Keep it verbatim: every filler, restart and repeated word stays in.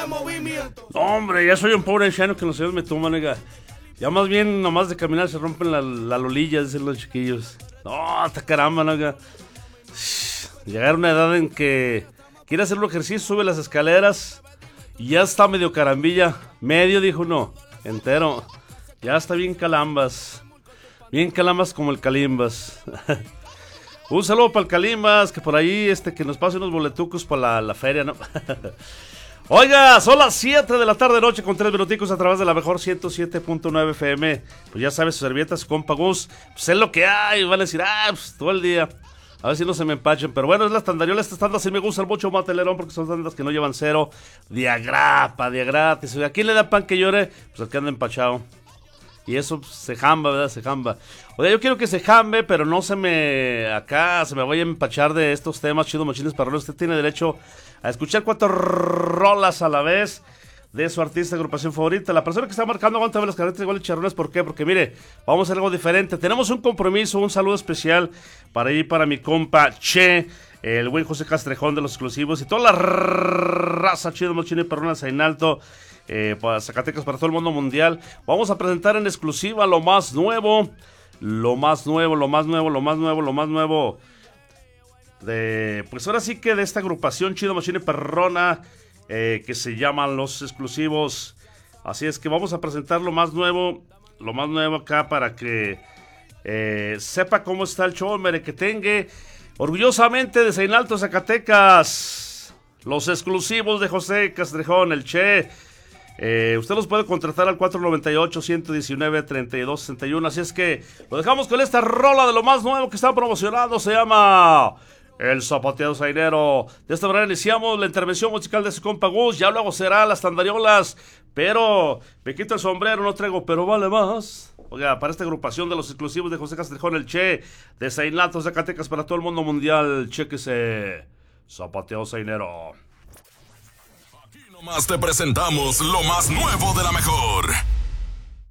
No, hombre, ya soy un pobre anciano que los señores me toman, nega. Ya más bien, nomás de caminar se rompen la, la lolilla, dicen los chiquillos. No, hasta caramba, nega. Llegar a una edad en que quiere hacer un ejercicio, sube las escaleras y ya está medio carambilla. Medio, dijo uno, entero. Ya está bien calambas. Bien calambas como el Calimbas. Un saludo para el Calimbas, que por ahí este que nos pase unos boletucos para la, la feria, ¿no? Oiga, son las siete de la tarde noche con tres minuticos a través de la mejor ciento siete punto nueve F M. Pues ya sabes, sus servietas, compa Gus, pues es lo que hay. Van a decir, ah, pues todo el día. A ver si no se me empachen. Pero bueno, es las tandariola. Estas tandas sí me gustan mucho, Matelerón, porque son tandas que no llevan cero. Diagrapa, diagratis. ¿A quién le da pan que llore? Pues al que anda empachado. Y eso pues, se jamba, ¿verdad? Se jamba. Oiga, yo quiero que se jambe, pero no se me... Acá se me vaya a empachar de estos temas chidos, machines, parroles. Usted tiene derecho a escuchar cuatro rolas a la vez de su artista, agrupación favorita. La persona que está marcando aguanta ver las carretas igual de charrones. ¿Por qué? Porque mire, vamos a hacer algo diferente. Tenemos un compromiso, un saludo especial para ir para mi compa Che, el buen José Castrejón de los exclusivos y toda la raza chido, machines, parroles en alto. Eh, para Zacatecas, para todo el mundo mundial. Vamos a presentar en exclusiva lo más nuevo, lo más nuevo, lo más nuevo, lo más nuevo, lo más nuevo de, pues ahora sí que de esta agrupación chido, machine perrona, eh, que se llaman Los Exclusivos. Así es que vamos a presentar lo más nuevo, lo más nuevo acá para que eh, sepa cómo está el show, merequetengue. Orgullosamente de Seinalto, Zacatecas, Los Exclusivos de José Castrejón, el Che. Eh, usted los puede contratar al cuatro nueve ocho, uno uno nueve, tres dos seis uno. Así es que lo dejamos con esta rola de lo más nuevo que están promocionando. Se llama El Zapateado Zainero. De esta manera iniciamos la intervención musical de su compa Gus. Ya luego será las tandariolas. Pero me quito el sombrero, no traigo, pero vale más. Oiga, para esta agrupación de Los Exclusivos de José Castrejón, el Che, de Seinalto, Zacatecas, para todo el mundo mundial. Chéquese. Zapateado Zainero. Más te presentamos lo más nuevo de la mejor.